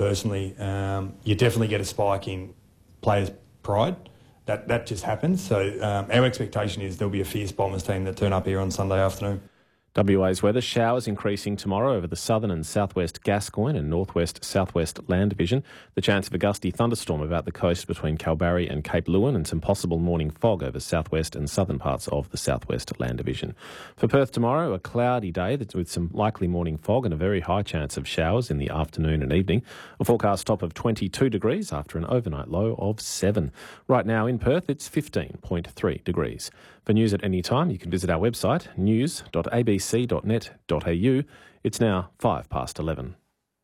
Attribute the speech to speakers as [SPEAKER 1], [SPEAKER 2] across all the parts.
[SPEAKER 1] personally, you definitely get a spike in players' pride. That just happens. So our expectation is there'll be a fierce Bombers team that turn up here on Sunday afternoon.
[SPEAKER 2] WA's weather, showers increasing tomorrow over the southern and southwest Gascoyne and northwest-southwest Land Division. The chance of a gusty thunderstorm about the coast between Kalbarri and Cape Lewin, and some possible morning fog over southwest and southern parts of the southwest Land Division. For Perth tomorrow, a cloudy day with some likely morning fog and a very high chance of showers in the afternoon and evening. A forecast top of 22 degrees after an overnight low of 7. Right now in Perth, it's 15.3 degrees. For news at any time, you can visit our website, news.abc.net.au. It's now 11:05.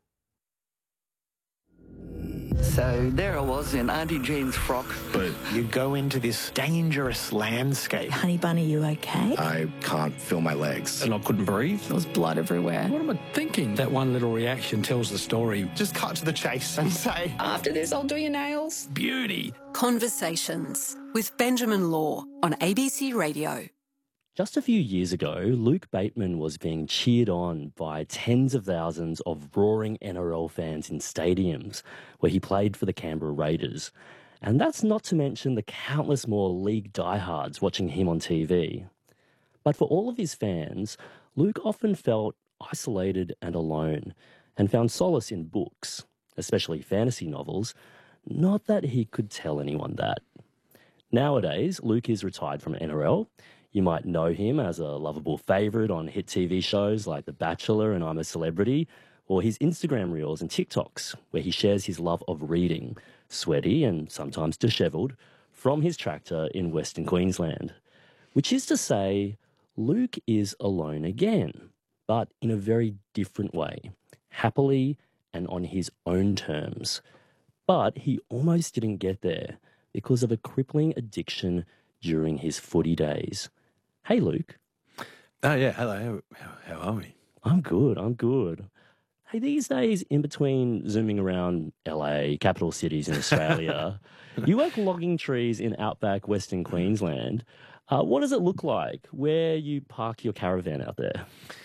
[SPEAKER 3] So there I was in Auntie Jean's frock.
[SPEAKER 4] But you go into this dangerous landscape.
[SPEAKER 5] Honey Bunny, you okay?
[SPEAKER 6] I can't feel my legs.
[SPEAKER 4] And I couldn't breathe.
[SPEAKER 5] There was blood everywhere.
[SPEAKER 4] What am I thinking? That one little reaction tells the story.
[SPEAKER 6] Just cut to the chase and say,
[SPEAKER 5] After this, I'll do your nails.
[SPEAKER 4] Beauty.
[SPEAKER 7] Conversations with Benjamin Law on ABC Radio.
[SPEAKER 8] Just a few years ago, Luke Bateman was being cheered on by tens of thousands of roaring NRL fans in stadiums where he played for the Canberra Raiders. And that's not to mention the countless more league diehards watching him on TV. But for all of his fans, Luke often felt isolated and alone and found solace in books, especially fantasy novels. Not that he could tell anyone that. Nowadays, Luke is retired from NRL. You might know him as a lovable favourite on hit TV shows like The Bachelor and I'm a Celebrity, or his Instagram reels and TikToks, where he shares his love of reading, sweaty and sometimes dishevelled, from his tractor in Western Queensland. Which is to say, Luke is alone again, but in a very different way, happily and on his own terms. But he almost didn't get there because of a crippling addiction during his footy days. Hey, Luke.
[SPEAKER 9] Oh, yeah. Hello. How are we?
[SPEAKER 8] I'm good. Hey, these days, in between zooming around LA, capital cities in Australia, you work logging trees in outback Western Queensland. What does it look like where you park your caravan out there?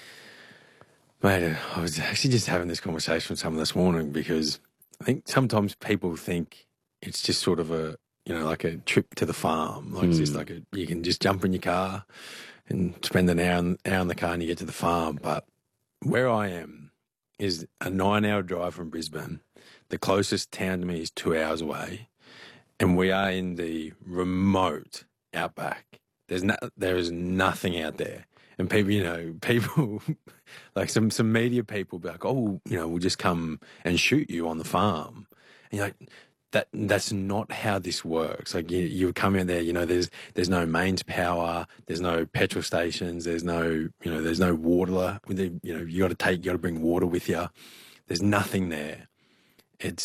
[SPEAKER 9] Mate, I was actually just having this conversation with someone this morning because I think sometimes people think it's just sort of a, like a trip to the farm. Like it's just like you can just jump in your car and spend an hour in the car and you get to the farm. But where I am is a 9-hour drive from Brisbane. The closest town to me is 2 hours away. And we are in the remote outback. There is nothing out there. And people like some media people be like, oh, we'll just come and shoot you on the farm. And you're like, that's not how this works. Like you come in there, there's no mains power, there's no petrol stations, there's no water. You got to bring water with you. There's nothing there. It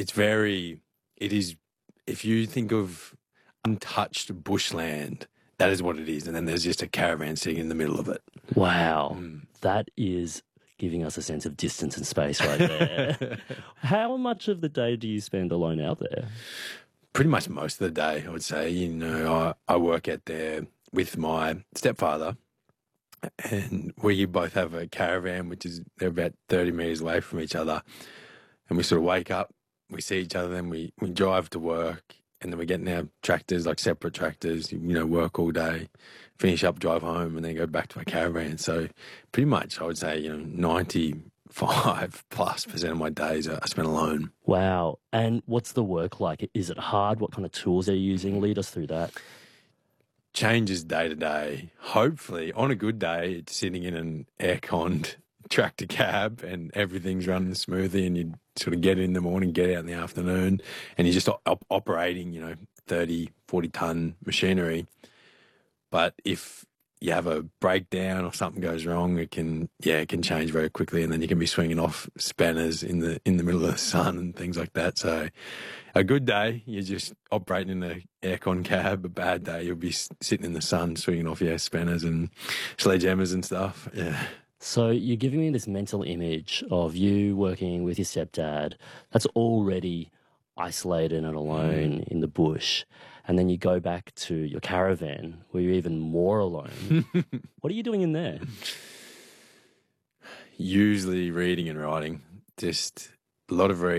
[SPEAKER 9] is. If you think of untouched bushland, that is what it is. And then there's just a caravan sitting in the middle of it.
[SPEAKER 8] Wow, that is giving us a sense of distance and space right there. How much of the day do you spend alone out there?
[SPEAKER 9] Pretty much most of the day, I would say. I work out there with my stepfather, and we both have a caravan, they're about 30 metres away from each other. And we sort of wake up, we see each other, then we drive to work, and then we get in our tractors, like separate tractors, work all day, finish up, drive home, and then go back to our caravan. So pretty much, I would say, 95+% of my days I spend alone.
[SPEAKER 8] Wow. And what's the work like? Is it hard? What kind of tools are you using? Lead us through that.
[SPEAKER 9] Changes day to day. Hopefully, on a good day, it's sitting in an air-conned tractor cab and everything's running smoothly, and you sort of get in the morning, get out in the afternoon, and you're just operating, 30, 40-ton machinery. But if you have a breakdown or something goes wrong, it can change very quickly, and then you can be swinging off spanners in the middle of the sun and things like that. So a good day, you're just operating in an aircon cab. A bad day, you'll be sitting in the sun swinging off spanners and sledgehammers and stuff. Yeah.
[SPEAKER 8] So you're giving me this mental image of you working with your stepdad that's already isolated and alone in the bush. And then you go back to your caravan where you're even more alone. What are you doing in there?
[SPEAKER 9] Usually reading and writing. Just a lot of reading.